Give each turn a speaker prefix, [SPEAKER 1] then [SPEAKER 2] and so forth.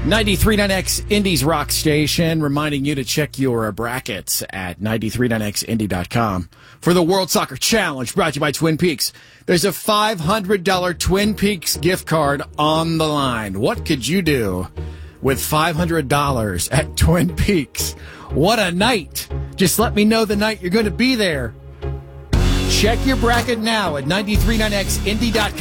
[SPEAKER 1] 93.9X Indies Rock Station, reminding you to check your brackets at 939xindy.com for the World Soccer Challenge, brought to you by Twin Peaks. There's a $500 Twin Peaks gift card on the line. What could you do with $500 at Twin Peaks? What a night! Just let me know the night you're going to be there. Check your bracket now at 939xindy.com.